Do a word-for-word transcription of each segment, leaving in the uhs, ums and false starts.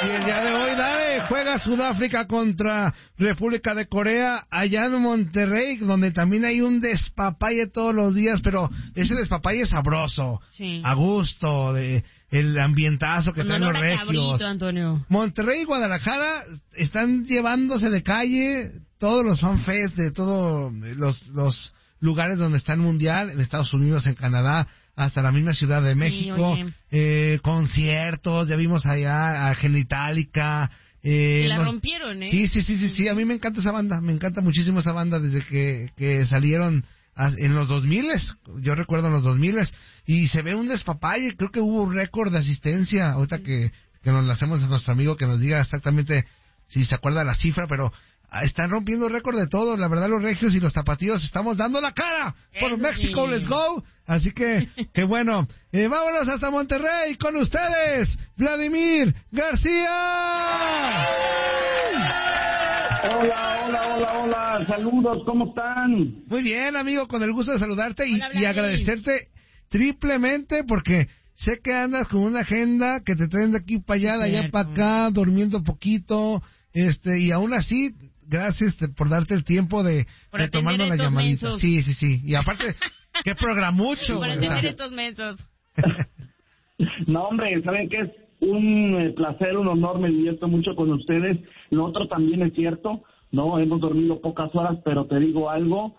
Y el día de hoy, dale, juega Sudáfrica contra República de Corea allá en Monterrey, donde también hay un despapalle todos los días, pero ese despapalle es sabroso, sí. a gusto, de el ambientazo que traen los regios. Cabrito, Antonio. Monterrey y Guadalajara están llevándose de calle todos los fanfests de todos los, los lugares donde está el Mundial, en Estados Unidos, en Canadá, hasta la misma Ciudad de México, sí, eh, conciertos, ya vimos allá a Genitalica. Eh, la no, rompieron, ¿eh? Sí, sí, sí, sí, sí, a mí me encanta esa banda, me encanta muchísimo esa banda desde que, que salieron a, en los dos miles, yo recuerdo en los dos miles, y se ve un despapalle, creo que hubo un récord de asistencia, ahorita que, que nos la hacemos a nuestro amigo que nos diga exactamente si se acuerda la cifra, pero están rompiendo récord de todo, la verdad los regios y los tapatíos estamos dando la cara por Eso México, sí. Let's go, así que, que bueno, eh, vámonos hasta Monterrey con ustedes, Vladimir García. Hola, hola, hola, hola, saludos, ¿cómo están? Muy bien, amigo, con el gusto de saludarte y, Hola, y agradecerte triplemente porque sé que andas con una agenda que te traen de aquí para allá, de allá para acá, durmiendo poquito, este, y aún así, gracias por darte el tiempo de, de tomarnos la llamadita. Mensos. Sí, sí, sí. Y aparte, qué programucho. Por atender estos mensos. No, hombre, ¿saben qué? Es un eh, placer, un honor, me divierto mucho con ustedes. Lo otro también es cierto, ¿no? Hemos dormido pocas horas, pero te digo algo,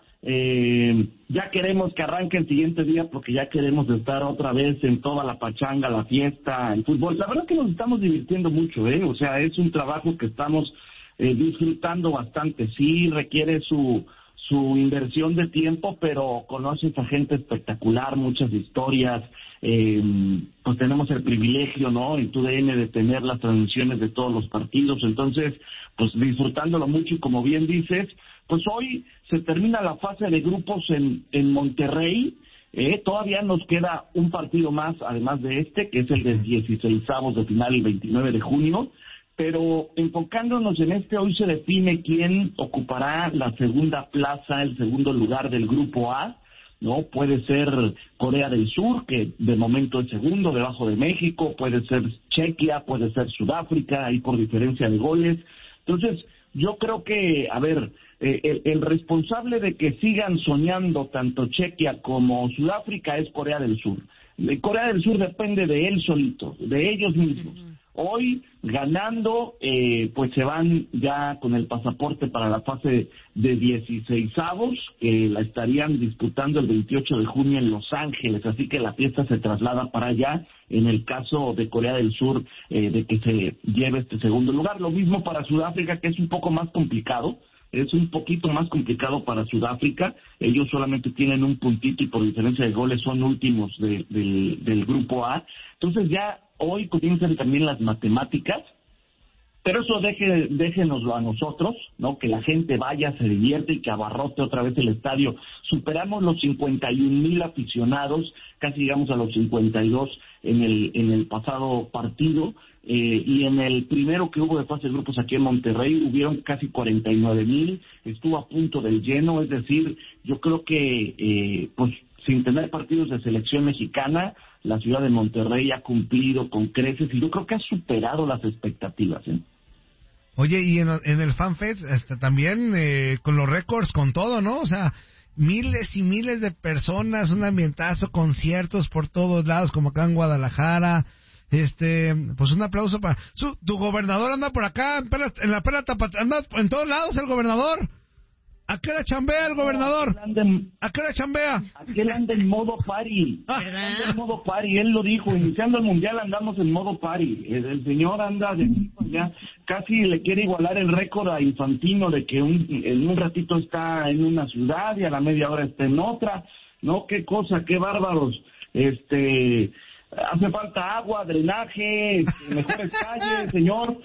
eh, ya queremos que arranque el siguiente día porque ya queremos estar otra vez en toda la pachanga, la fiesta, el fútbol. La verdad es que nos estamos divirtiendo mucho, ¿eh? O sea, es un trabajo que estamos Eh, disfrutando bastante. Sí requiere su su inversión de tiempo, pero conoces a gente espectacular, muchas historias, eh, pues tenemos el privilegio, ¿no?, en T U D N de tener las transmisiones de todos los partidos, entonces, pues disfrutándolo mucho, y como bien dices, pues hoy se termina la fase de grupos en, en Monterrey. Eh, todavía nos queda un partido más, además de este, que es el de dieciseisavos de final, el veintinueve de junio, pero enfocándonos en este, hoy se define quién ocupará la segunda plaza, el segundo lugar del grupo A, ¿no? Puede ser Corea del Sur, que de momento es segundo, debajo de México, puede ser Chequia, puede ser Sudáfrica, ahí por diferencia de goles. Entonces, yo creo que, a ver, eh, el, el responsable de que sigan soñando tanto Chequia como Sudáfrica es Corea del Sur. Eh, Corea del Sur depende de él solito, de ellos mismos. Uh-huh. Hoy, ganando, eh, pues se van ya con el pasaporte para la fase de dieciseisavos, que la estarían disputando el veintiocho de junio en Los Ángeles, así que la fiesta se traslada para allá, en el caso de Corea del Sur, eh, de que se lleve este segundo lugar. Lo mismo para Sudáfrica, que es un poco más complicado, es un poquito más complicado para Sudáfrica, ellos solamente tienen un puntito y por diferencia de goles son últimos de, de, del grupo A, entonces ya hoy comienzan también las matemáticas, pero eso deje, déjenoslo a nosotros, ¿no? Que la gente vaya, se divierte y que abarrote otra vez el estadio. Superamos los cincuenta y un mil aficionados, casi llegamos a los cincuenta y dos en el en el pasado partido, eh, y en el primero que hubo de fase de grupos aquí en Monterrey hubieron casi cuarenta y nueve mil, estuvo a punto del lleno, es decir, yo creo que eh, pues sin tener partidos de selección mexicana, la ciudad de Monterrey ha cumplido con creces y yo creo que ha superado las expectativas, ¿eh? Oye, y en, en el FanFest este, también eh, con los récords, con todo, ¿no? O sea, miles y miles de personas, un ambientazo, conciertos por todos lados, como acá en Guadalajara. Este, pues un aplauso para... Su, tu gobernador anda por acá, en, Pela, en la Pela Tapatía, anda en todos lados el gobernador. ¿A qué hora chambea el gobernador? ¿A qué hora chambea? Aquel anda en modo party. Anda en modo party, él lo dijo, iniciando el mundial andamos en modo party. El, el señor anda de ya casi le quiere igualar el récord a Infantino de que un, en un ratito está en una ciudad y a la media hora está en otra. No, qué cosa, qué bárbaros. Este... Hace falta agua, drenaje, mejores calles, señor.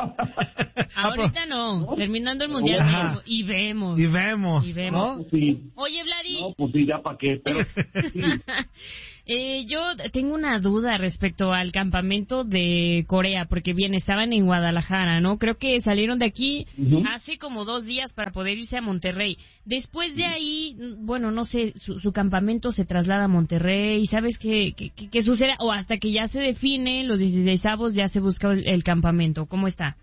Ahorita no, ¿no? Terminando el mundial Ajá. y vemos. Y vemos, y vemos. ¿no? Pues sí. Oye, Vladi. No, pues sí, ya para qué. Pero, sí. Eh, yo tengo una duda respecto al campamento de Corea, porque bien, estaban en Guadalajara, ¿no? Creo que salieron de aquí uh-huh. hace como dos días para poder irse a Monterrey. Después de ahí, bueno, no sé, su, su campamento se traslada a Monterrey, ¿sabes qué, qué, qué, qué sucede? O hasta que ya se define, los dieciseisavos ya se busca el, el campamento. ¿Cómo está?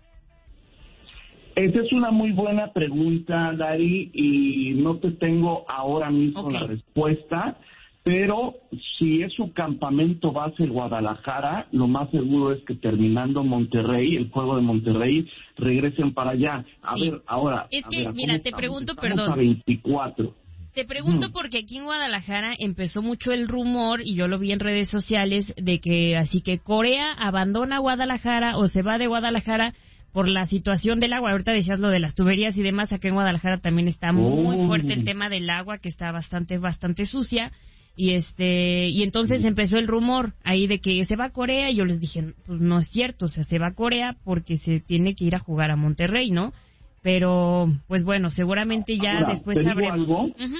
Esa es una muy buena pregunta, Dari, y no te tengo ahora mismo okay. la respuesta. Pero si es su campamento base en Guadalajara, lo más seguro es que terminando Monterrey, el juego de Monterrey, regresen para allá. A sí. ver, ahora... Es que, ver, mira, te estamos? pregunto, estamos perdón. A veinticuatro. Te pregunto hmm. porque aquí en Guadalajara empezó mucho el rumor, y yo lo vi en redes sociales, de que así que Corea abandona Guadalajara o se va de Guadalajara por la situación del agua. Ahorita decías lo de las tuberías y demás, acá en Guadalajara también está muy oh. fuerte el tema del agua, que está bastante, bastante sucia. Y este y entonces empezó el rumor ahí de que se va a Corea, y yo les dije, pues no es cierto, o sea, se va a Corea porque se tiene que ir a jugar a Monterrey, ¿no? Pero, pues bueno, seguramente ya Ahora, después ¿te sabremos. Digo algo? Uh-huh.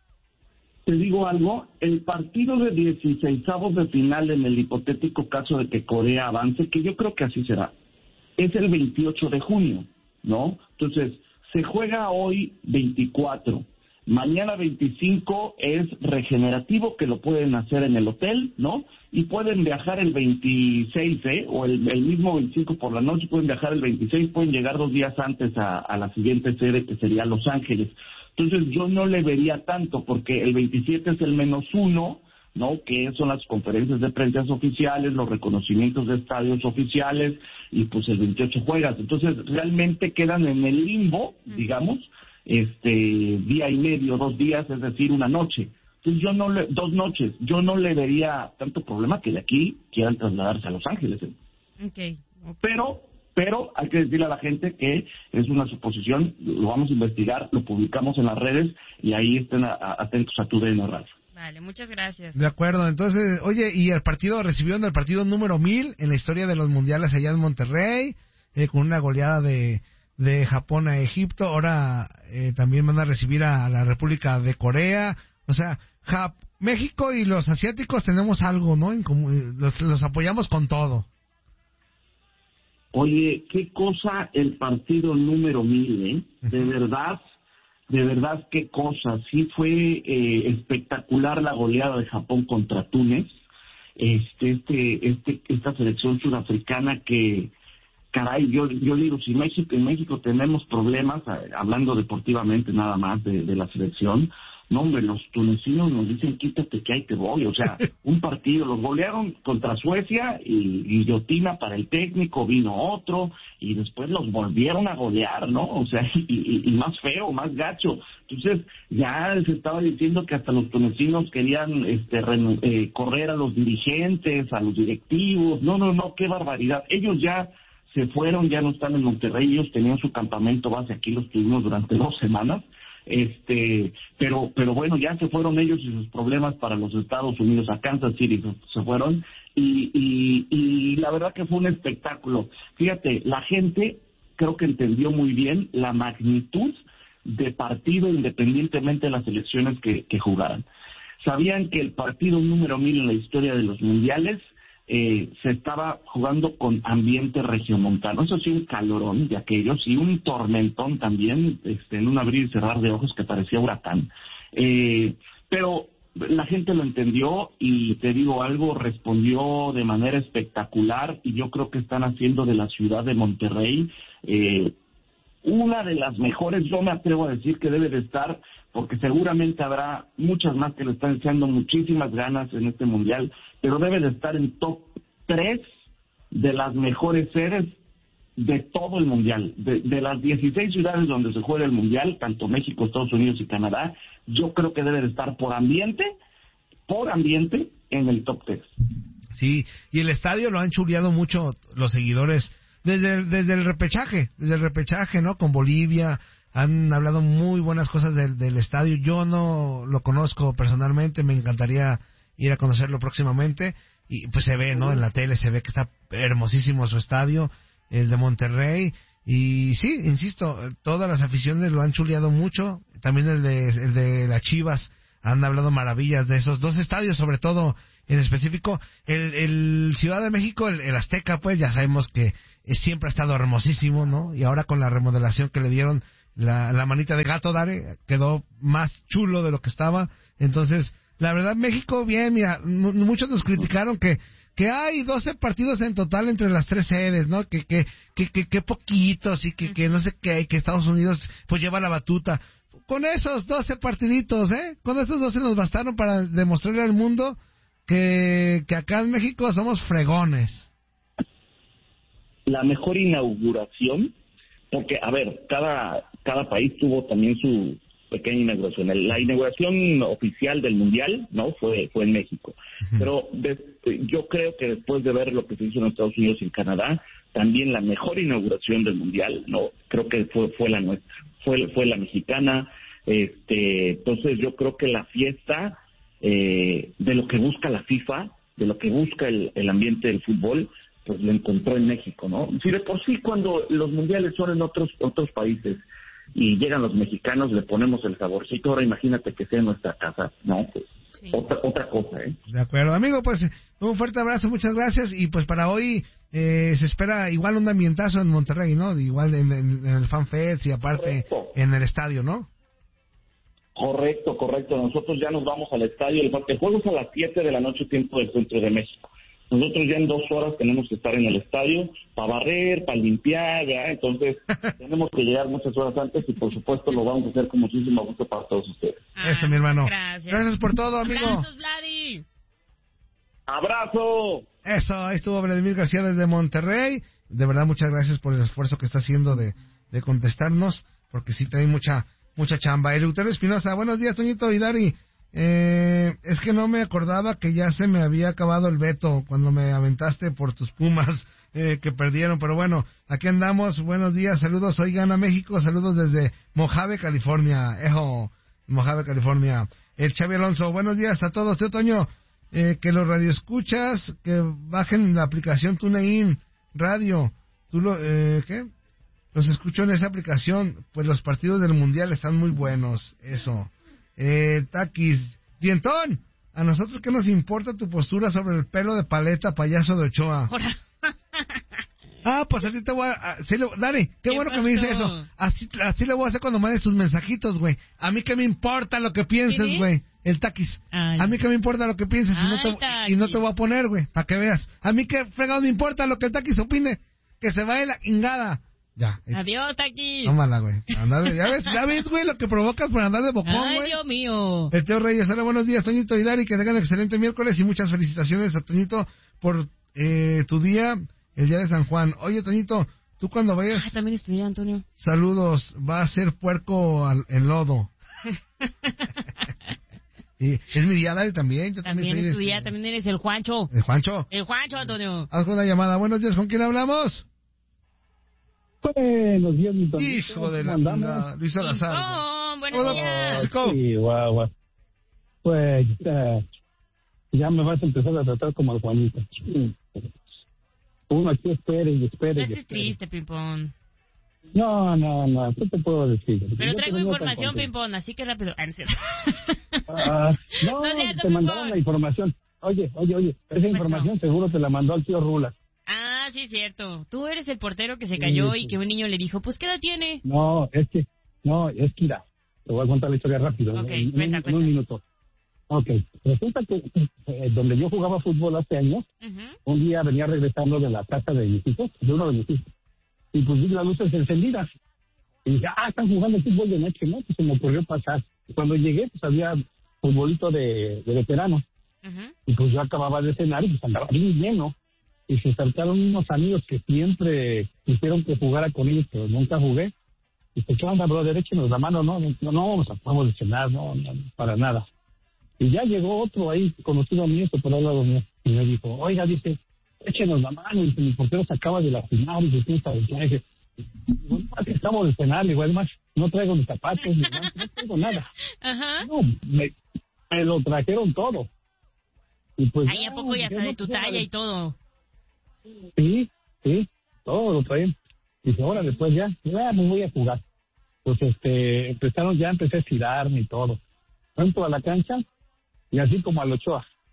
Te digo algo, el partido de dieciseisavos de final, en el hipotético caso de que Corea avance, que yo creo que así será, es el veintiocho de junio, ¿no? Entonces, se juega hoy veinticuatro. Mañana veinticinco es regenerativo, que lo pueden hacer en el hotel, ¿no? Y pueden viajar el veintiséis, ¿eh? O el, el mismo veinticinco por la noche, pueden viajar el veintiséis, pueden llegar dos días antes a, a la siguiente sede, que sería Los Ángeles. Entonces yo no le vería tanto, porque el veintisiete es el menos uno, ¿no? Que son las conferencias de prensa oficiales, los reconocimientos de estadios oficiales, y pues el veintiocho juegas. Entonces realmente quedan en el limbo, digamos, este día y medio, dos días, es decir, una noche. Entonces yo no le, dos noches, yo no le vería tanto problema que de aquí quieran trasladarse a Los Ángeles. ¿eh? Okay, okay. Pero, pero hay que decirle a la gente que es una suposición, lo vamos a investigar, lo publicamos en las redes, y ahí estén a, a, atentos a tu D N Radio. Vale, muchas gracias. De acuerdo, entonces, oye, y el partido, recibieron el partido número mil en la historia de los mundiales allá en Monterrey, eh, con una goleada de... de Japón a Egipto, ahora eh, también van a recibir a la República de Corea, o sea, Jap- México y los asiáticos tenemos algo, ¿no? En común, los, los apoyamos con todo. Oye, qué cosa el partido número mil, ¿eh? De verdad, de verdad, qué cosa. Sí fue eh, espectacular la goleada de Japón contra Túnez, este, este, este, esta selección sudafricana que caray, yo yo digo, si México, en México tenemos problemas, hablando deportivamente nada más de, de la selección, no hombre, los tunecinos nos dicen quítate que ahí te voy, o sea, un partido, los golearon contra Suecia y guillotina para el técnico, vino otro, y después los volvieron a golear, ¿no? O sea, y, y, y más feo, más gacho. Entonces, ya se estaba diciendo que hasta los tunecinos querían este renu- eh, correr a los dirigentes, a los directivos, no, no, no, qué barbaridad. Ellos ya se fueron, ya no están en Monterrey, ellos tenían su campamento base aquí, los tuvimos durante dos semanas, este, pero pero bueno, ya se fueron ellos y sus problemas para los Estados Unidos, a Kansas City se, se fueron, y, y, y la verdad que fue un espectáculo. Fíjate, la gente creo que entendió muy bien la magnitud de partido independientemente de las elecciones que, que jugaran. Sabían que el partido número mil en la historia de los mundiales Eh, se estaba jugando con ambiente regiomontano, eso sí, un calorón de aquellos, y un tormentón también, este, en un abrir y cerrar de ojos que parecía huracán, eh, pero la gente lo entendió, y te digo algo, respondió de manera espectacular, y yo creo que están haciendo de la ciudad de Monterrey eh, una de las mejores, yo me atrevo a decir que debe de estar, porque seguramente habrá muchas más que le están echando muchísimas ganas en este mundial, pero debe de estar en top tres de las mejores sedes de todo el mundial. De, de las dieciséis ciudades donde se juega el mundial, tanto México, Estados Unidos y Canadá, yo creo que debe de estar por ambiente, por ambiente, en el top tres. Sí, y el estadio lo han chuleado mucho los seguidores desde, desde el repechaje, desde el repechaje, ¿no? Con Bolivia, han hablado muy buenas cosas del, del estadio. Yo no lo conozco personalmente, me encantaría ir a conocerlo próximamente, y pues se ve, ¿no? En la tele se ve que está hermosísimo su estadio, el de Monterrey, y sí, insisto, todas las aficiones lo han chuleado mucho, también el de, el de las Chivas, han hablado maravillas de esos dos estadios, sobre todo en específico. El, el Ciudad de México, el, el Azteca, pues ya sabemos que eh, siempre ha estado hermosísimo, ¿no? Y ahora con la remodelación que le dieron, la, la manita de gato, Dare, quedó más chulo de lo que estaba. Entonces, la verdad, México, bien, mira, m- muchos nos criticaron que que hay doce partidos en total entre las tres sedes, ¿no? Que que que que, que poquitos y que, que no sé qué, que Estados Unidos pues lleva la batuta. Con esos doce partiditos, ¿eh? Con esos doce nos bastaron para demostrarle al mundo que, que acá en México somos fregones. La mejor inauguración, porque, a ver, cada, cada país tuvo también su pequeña inauguración. La inauguración oficial del Mundial, ¿no? Fue fue en México. Uh-huh. Pero de, yo creo que después de ver lo que se hizo en Estados Unidos y en Canadá, también la mejor inauguración del Mundial, ¿no? Creo que fue fue la nuestra, fue fue la mexicana. Este, entonces yo creo que la fiesta eh, de lo que busca la FIFA, de lo que busca el, el ambiente del fútbol, pues lo encontró en México, ¿no? Si de por sí cuando los mundiales son en otros otros países y llegan los mexicanos, le ponemos el saborcito, ahora imagínate que sea en nuestra casa, ¿no? Pues, sí. otra otra cosa, ¿eh? De acuerdo, amigo, pues un fuerte abrazo, muchas gracias, y pues para hoy eh, se espera igual un ambientazo en Monterrey, ¿no? Igual en, en, en el FanFest y aparte correcto. En el estadio, ¿no? Correcto, correcto, nosotros ya nos vamos al estadio, el juego es a las siete de la noche, tiempo del centro de México. Nosotros ya en dos horas tenemos que estar en el estadio para barrer, para limpiar, ¿verdad? Entonces tenemos que llegar muchas horas antes y por supuesto lo vamos a hacer con muchísimo gusto para todos ustedes. Ah, eso, mi hermano. Gracias. Gracias por todo, amigo. Abrazos, Vladi. ¡Abrazo! Eso, ahí estuvo Vladimir García desde Monterrey. De verdad, muchas gracias por el esfuerzo que está haciendo de, de contestarnos, porque sí trae mucha mucha chamba. Eleuterio Espinosa, buenos días, Toñito y Dari. Eh, es que no me acordaba que ya se me había acabado el veto cuando me aventaste por tus Pumas eh, que perdieron, pero bueno, aquí andamos. Buenos días, saludos, hoy gana México, saludos desde Mojave, California. Ejo, Mojave, California. El Xavi Alonso, buenos días a todos. Tío Toño, eh, que los radioescuchas que bajen la aplicación TuneIn Radio. ¿Tú lo, eh, qué? Los escucho en esa aplicación, pues los partidos del Mundial están muy buenos, eso. Eh, Taquis, Dientón, a nosotros qué nos importa tu postura sobre el pelo de paleta payaso de Ochoa. Ah, pues así te voy a... a sí le, Dani, qué, qué bueno pasó? Que me dice eso. Así, así le voy a hacer cuando mandes tus mensajitos, güey. A mí que me importa lo que pienses, güey. El Taquis. Ay. A mí que me importa lo que pienses y no, te, y no te voy a poner, güey, para que veas. A mí que fregado me importa lo que el Taquis opine. Que se vaya la ingada. Ya. Adiós, Taquis. Tómala, güey. Andar, ya ves, ya ves, güey, lo que provocas por andar de bocón, güey. Ay, Dios mío. El Teo Reyes, hola, buenos días, Toñito y Dari, que tengan excelente miércoles y muchas felicitaciones a Toñito por eh, tu día, el día de San Juan. Oye, Toñito, tú cuando vayas... Ah, también estudié, Antonio. Saludos, va a ser puerco al, en lodo. Y es mi día, Dari, también. Yo también también es tu día, también eres el Juancho. ¿El Juancho? El Juancho, Antonio. Haz una llamada. Buenos días, ¿con quién hablamos? Buenos días, mi Toñito. Hijo de la chingada, Luis Salazar. Oh, buenos días. Sí, guau, guau. Pues uh, ya me vas a empezar a tratar como el Juanito. Uno aquí espere y espere. No y estés espere. triste, Pimpón. No, no, no, ¿qué te puedo decir? Pero Yo traigo información, Pimpón, así que rápido. Ah, no, uh, no, no cierto, te mandaron la información. Oye, oye, oye, esa información seguro te la mandó al tío Rula. Ah, sí, es cierto. Tú eres el portero que se cayó sí, sí. y que un niño le dijo, pues, ¿qué edad tiene? No, es que, no, es que mira, te voy a contar la historia rápido. Ok, en, cuenta, en, cuenta. en un minuto. Ok, resulta que eh, donde yo jugaba fútbol hace años, uh-huh. un día venía regresando de la casa de mis hijos, de uno de mis hijos, y pues vi las luces encendidas. Y dije, ah, están jugando fútbol de noche, ¿no? Pues se me ocurrió pasar. Y cuando llegué, pues había futbolito de, de veteranos. Uh-huh. Y pues yo acababa de cenar y pues andaba bien lleno. Y se acercaron unos amigos que siempre quisieron que jugara con ellos, pero nunca jugué. Y dice, ¿qué onda, brother? Échenos la mano, no, no, no vamos a vamos a cenar, no, no, para nada. Y ya llegó otro ahí, conocido mío, por al lado mío, y me dijo, oiga, dice, échenos la mano, y mi portero se acaba de lastimar, y se piensa el viaje. Digo, no, es que estamos de cenar, igual más, no traigo mis zapatos, ni nada, no traigo nada. Ajá. No, me, me lo trajeron todo. Y pues, ay, ¿a poco ya está de tu talla y todo? Sí, sí, todo lo traen. Dice, ahora después ya, ya me voy a jugar. Pues este, empezaron ya, empecé a estirarme y todo. Entro a la cancha y así como al Ochoa.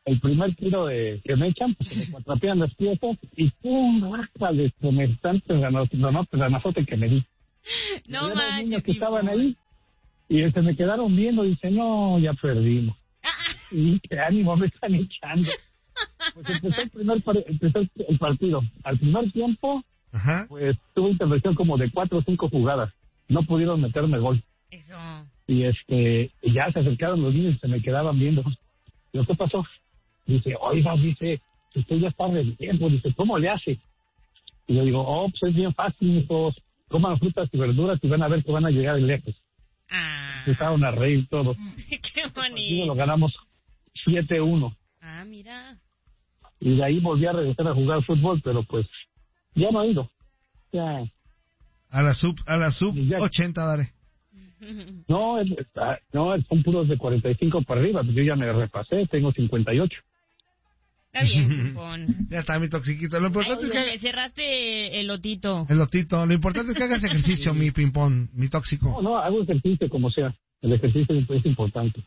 el primer tiro de, que me echan, pues se me cuatrapean las piezas y pum, raja de semejante granazote que me di. No manches. Los niños que Pimpón. estaban ahí y se me quedaron viendo y dice, no, ya perdimos. Y qué ánimo me están echando. Pues empezó el primer par- empezó el partido. Al primer tiempo, Ajá. pues tuve intervención como de cuatro o cinco jugadas. No pudieron meterme gol. Eso. Y este, y ya se acercaron los niños y se me quedaban viendo. Digo, ¿qué pasó? Dice, oiga, dice, usted ya está de tiempo. Dice, ¿cómo le hace? Y yo digo, oh, pues es bien fácil, hijos. Coman frutas y verduras y van a ver que van a llegar lejos. Ah. Empezaron a reír todos. Qué Y lo bonito. ganamos siete uno. Ah, mira. Y de ahí volví a regresar a jugar fútbol, pero pues ya no he ido. Ya. A la sub, a la sub Ya. ochenta, dale. No, es- ah, no, son puros de cuarenta y cinco para arriba. Yo ya me repasé, tengo cincuenta y ocho. Está bien, Pimpón. Ya está mi toxiquito. Lo importante Ay, es le que... cerraste el lotito. El lotito. Lo importante es que hagas ejercicio, mi ping-pong, mi tóxico. No, no, hago ejercicio como sea. El ejercicio es importante.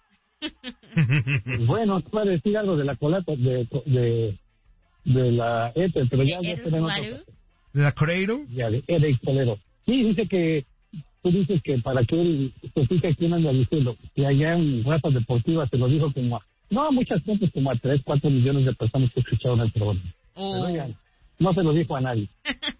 Pues bueno, te voy a decir algo de la colata, de, de, de la Ethel, pero ya, ya ¿Eres será en otro- Laru? ¿De la Coreiro? ya, de Eric Toledo. Sí, dice que, tú dices que para que él se fije quién anda diciendo, que allá en Razas Deportivas se lo dijo como a, no a muchas veces, como a tres, cuatro millones de personas que escucharon el programa. Oh. Pero ya, no se lo dijo a nadie,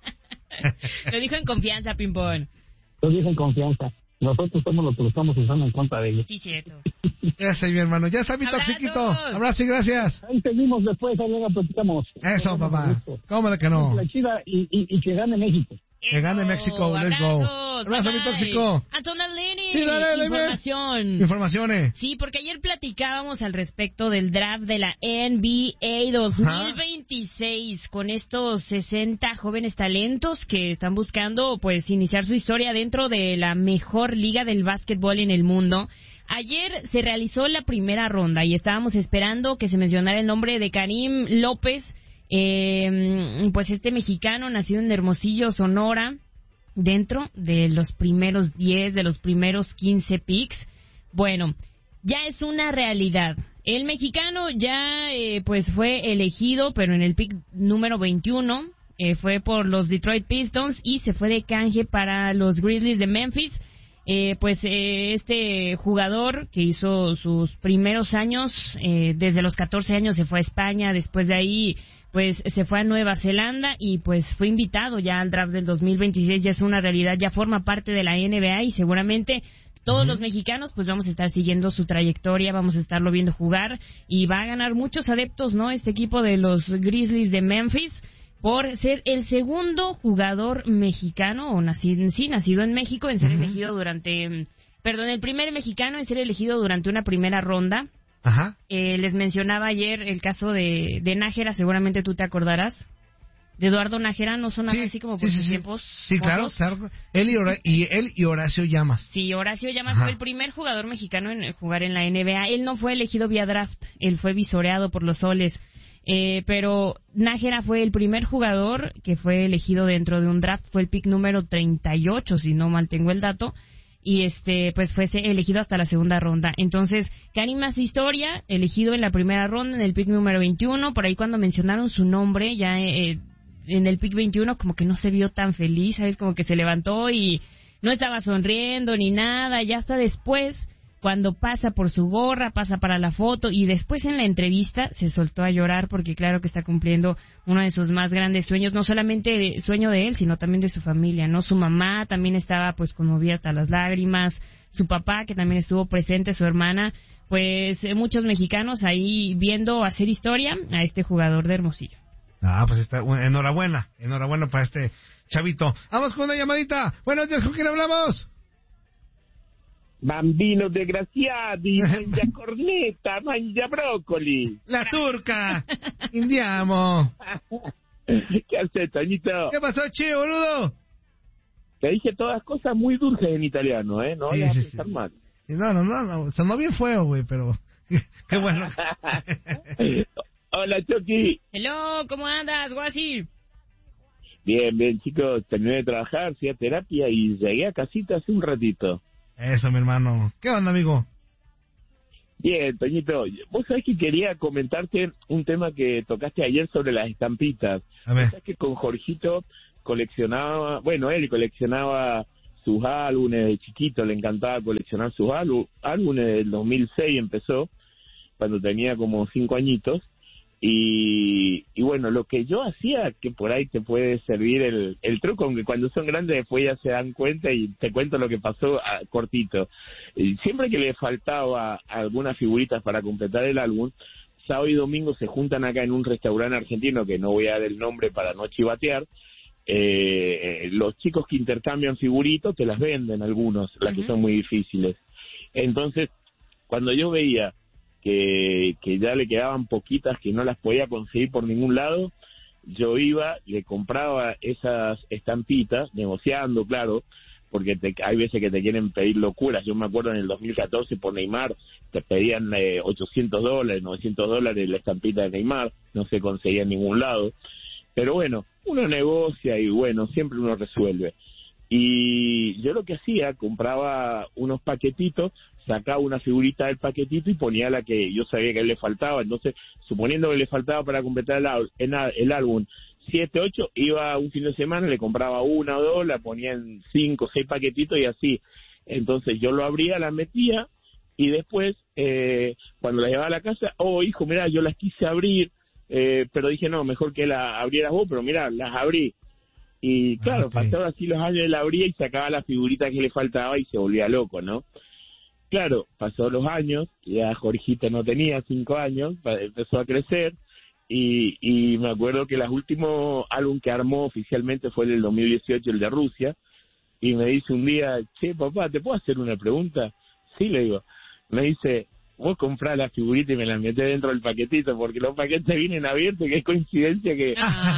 Lo dijo en confianza, Pimpón. lo dijo en confianza. Nosotros somos los que lo estamos usando en contra de ellos. Sí, cierto. Ya sé, mi hermano. Ya está mi ¡Abrazos! toxiquito. Abrazo y gracias. Ahí seguimos después, ahí luego platicamos. Eso, Con papá. gusto. ¿Cómo de que no? La chida y, y, y que gane México. Que gane Eso, México, let's go. abrazos, Abrazo, bye mi bye. tóxico. Antonellini, Sí, dale, dale, información. Informaciones. Sí, porque ayer platicábamos al respecto del draft de la N B A dos mil veintiséis con estos sesenta jóvenes talentos que están buscando pues iniciar su historia dentro de la mejor liga del básquetbol en el mundo. Ayer se realizó la primera ronda y estábamos esperando que se mencionara el nombre de Karim López, eh, pues este mexicano nacido en Hermosillo, Sonora, dentro de los primeros diez, de los primeros quince picks. Bueno, ya es una realidad. El mexicano ya eh, pues fue elegido, pero en el pick número veintiuno, eh, fue por los Detroit Pistons y se fue de canje para los Grizzlies de Memphis. Eh, pues eh, este jugador que hizo sus primeros años, eh, desde los catorce años se fue a España, después de ahí pues se fue a Nueva Zelanda y pues fue invitado ya al draft del dos mil veintiséis, ya es una realidad, ya forma parte de la N B A y seguramente todos uh-huh. los mexicanos pues vamos a estar siguiendo su trayectoria, vamos a estarlo viendo jugar y va a ganar muchos adeptos, ¿no? Este equipo de los Grizzlies de Memphis, por ser el segundo jugador mexicano, o nacido, sí, nacido en México, en ser uh-huh. elegido durante, perdón, el primer mexicano en ser elegido durante una primera ronda. Ajá. Eh, les mencionaba ayer el caso de, de Nájera, seguramente tú te acordarás. De Eduardo Nájera, ¿no sonaba sí, así como por sí, sus sí, tiempos? Sí, claro, claro. Él y, Hora- y él y Horacio Llamas. Sí, Horacio Llamas Ajá. fue el primer jugador mexicano en jugar en la N B A. Él no fue elegido vía draft, él fue visoreado por los Soles. Eh, pero Nájera fue el primer jugador que fue elegido dentro de un draft, fue el pick número treinta y ocho, si no mal tengo el dato, y este pues fue elegido hasta la segunda ronda. Entonces, Karim hace historia, elegido en la primera ronda, en el pick número veintiuno, por ahí cuando mencionaron su nombre, ya eh, en el pick veintiuno como que no se vio tan feliz, ¿sabes? Como que se levantó y no estaba sonriendo ni nada, ya hasta después, cuando pasa por su gorra, pasa para la foto y después en la entrevista se soltó a llorar porque claro que está cumpliendo uno de sus más grandes sueños, no solamente sueño de él, sino también de su familia, ¿no? Su mamá también estaba pues conmovida hasta las lágrimas, su papá que también estuvo presente, su hermana, pues eh, muchos mexicanos ahí viendo hacer historia a este jugador de Hermosillo. Ah, pues está, enhorabuena, enhorabuena para este chavito. Vamos con una llamadita. Buenos días, ¿con quién hablamos? Bambinos desgraciati, mangia corneta, mangia brócoli. La turca. Indiamo. ¿Qué haces, Toñito? ¿Qué pasó, che, boludo? Te dije todas cosas muy dulces en italiano, ¿eh? No Sí, vayas sí, a pensar sí. mal. No, no, no, no, sonó bien feo, güey, pero qué bueno. Hola, Chucky. Hello, ¿cómo andas, Guasi? Bien, bien, chicos, terminé de trabajar, fui a terapia y llegué a casita hace un ratito. Eso, mi hermano. ¿Qué onda, amigo? Bien, Toñito, vos sabés que quería comentarte un tema que tocaste ayer sobre las estampitas. A ver. Sabés que con Jorgito coleccionaba, bueno, él coleccionaba sus álbumes de chiquito, le encantaba coleccionar sus álbumes, álbumes del dos mil seis empezó, cuando tenía como cinco añitos. Y, y bueno, lo que yo hacía, que por ahí te puede servir el, el truco, aunque cuando son grandes después ya se dan cuenta, y te cuento lo que pasó a, cortito. Y siempre que le faltaba algunas figuritas para completar el álbum, sábado y domingo se juntan acá en un restaurante argentino, que no voy a dar el nombre para no chivatear. Eh, los chicos que intercambian figuritos te las venden algunos, las uh-huh. que son muy difíciles. Entonces, cuando yo veía que, que ya le quedaban poquitas, que no las podía conseguir por ningún lado, yo iba, le compraba esas estampitas, negociando, claro, porque te, hay veces que te quieren pedir locuras. Yo me acuerdo en el dos mil catorce por Neymar, te pedían eh, ochocientos dólares, novecientos dólares la estampita de Neymar, no se conseguía en ningún lado. Pero bueno, uno negocia y bueno, siempre uno resuelve. Y yo lo que hacía, compraba unos paquetitos, sacaba una figurita del paquetito y ponía la que yo sabía que a él le faltaba. Entonces, suponiendo que le faltaba para completar el, el álbum siete, ocho, iba un fin de semana, le compraba una o dos, la ponía en cinco, seis paquetitos y así. Entonces yo lo abría, la metía y después, eh, cuando la llevaba a la casa, oh hijo, mira, yo las quise abrir, eh, pero dije no, mejor que la abrieras vos, pero mira, las abrí. Y claro, okay. pasaron así los años, la abría y sacaba la figurita que le faltaba y se volvía loco, ¿no? Claro, pasó los años, ya Jorgito no tenía cinco años, empezó a crecer, y, y me acuerdo que el último álbum que armó oficialmente fue el del dos mil dieciocho, el de Rusia, y me dice un día, che, papá, ¿te puedo hacer una pregunta? Sí, le digo. Me dice, vos comprás la figurita y me la metés dentro del paquetito, porque los paquetes vienen abiertos, que es coincidencia que...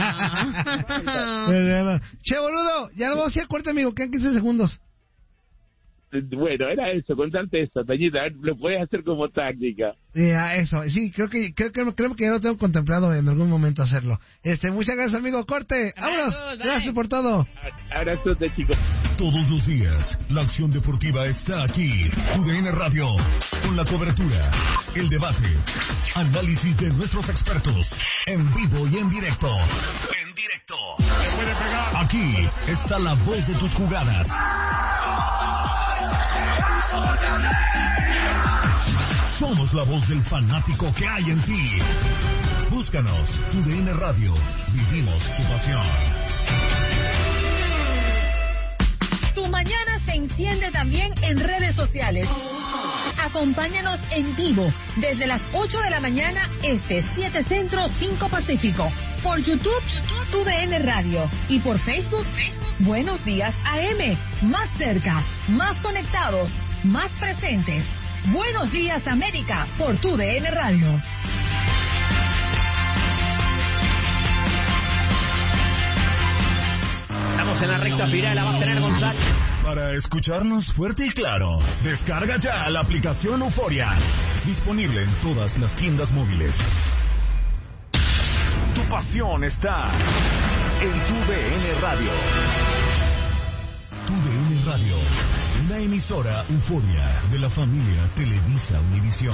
Ah. Che, boludo, ya lo vamos a hacer corto, amigo, quedan quince segundos. Bueno, era eso, contarte eso, Tañita, lo puedes hacer como táctica. Yeah, eso, sí, creo que creo que creo que ya lo tengo contemplado en algún momento hacerlo. Este, muchas gracias, amigo, corte. Vámonos. Gracias por todo. Abrazote, chicos. Todos los días, la acción deportiva está aquí. U D N Radio, con la cobertura, el debate, análisis de nuestros expertos, en vivo y en directo. En directo. Aquí está la voz de tus jugadas. Somos la voz del fanático que hay en ti. Búscanos, U D N Radio. Vivimos tu pasión. Tu mañana se enciende también en redes sociales. Acompáñanos en vivo desde las ocho de la mañana este, siete Centro, cinco Pacífico. Por YouTube, YouTube, U D N Radio. Y por Facebook, Facebook, Buenos Días A M. Más cerca, más conectados, más presentes. Buenos Días América por Tu D N Radio. Estamos en la recta final, la va a tener González. Para escucharnos fuerte y claro, descarga ya la aplicación Euforia. Disponible en todas las tiendas móviles. Tu pasión está en Tu D N Radio. Tu D N Radio, una emisora Euforia de la familia Televisa Univisión.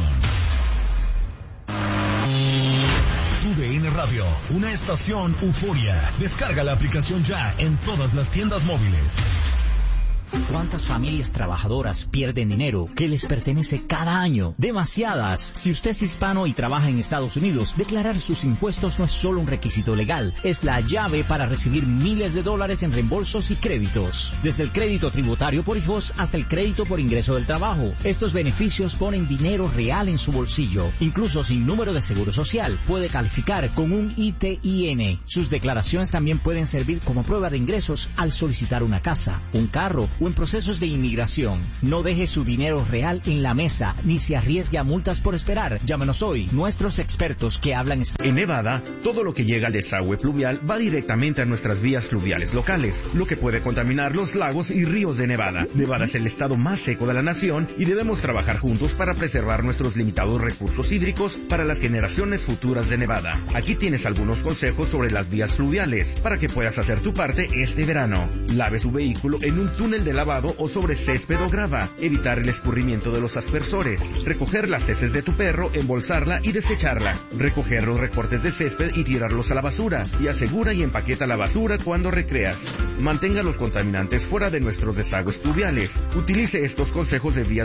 Tu D N Radio, una estación Euforia. Descarga la aplicación ya en todas las tiendas móviles. ¿Cuántas familias trabajadoras pierden dinero que les pertenece cada año? Demasiadas. Si usted es hispano y trabaja en Estados Unidos, declarar sus impuestos no es solo un requisito legal, es la llave para recibir miles de dólares en reembolsos y créditos. Desde el crédito tributario por hijos hasta el crédito por ingreso del trabajo. Estos beneficios ponen dinero real en su bolsillo. Incluso sin número de seguro social, puede calificar con un I T I N. Sus declaraciones también pueden servir como prueba de ingresos al solicitar una casa, un carro o en procesos de inmigración. No deje su dinero real en la mesa, ni se arriesgue a multas por esperar. Llámenos hoy, nuestros expertos que hablan español. En Nevada, todo lo que llega al desagüe pluvial va directamente a nuestras vías fluviales locales, lo que puede contaminar los lagos y ríos de Nevada. Nevada es el estado más seco de la nación y debemos trabajar juntos para preservar nuestros limitados recursos hídricos para las generaciones futuras de Nevada. Aquí tienes algunos consejos sobre las vías fluviales para que puedas hacer tu parte este verano. Lave su vehículo en un túnel de lavado o sobre césped o grava, evitar el escurrimiento de los aspersores, recoger las heces de tu perro, embolsarla y desecharla, recoger los recortes de césped y tirarlos a la basura, y asegura y empaqueta la basura cuando recreas. Mantenga los contaminantes fuera de nuestros desagües pluviales. Utilice estos consejos de vías